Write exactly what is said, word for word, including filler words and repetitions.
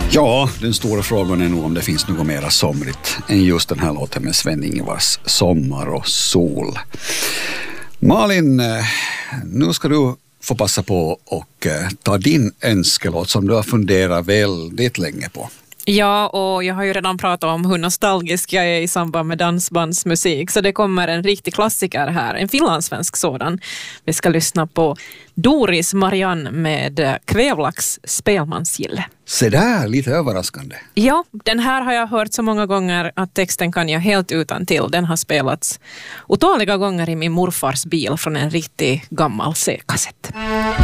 Ja, den stora frågan är nog om det finns något mer somrigt än just den här låten med Sven-Ingvars Sommar och sol. Malin, nu ska du få passa på och ta din önskelåt som du har funderat väldigt länge på. Ja, och jag har ju redan pratat om hur nostalgisk jag är i samband med dansbandsmusik, så det kommer en riktig klassiker här, en finlandssvensk sådan. Vi ska lyssna på Doris Marianne med Kvävlax spelmansgille. Se där, lite överraskande. Ja, den här har jag hört så många gånger att texten kan jag helt utan till. Den har spelats otaliga gånger i min morfars bil från en riktigt gammal C-kassett.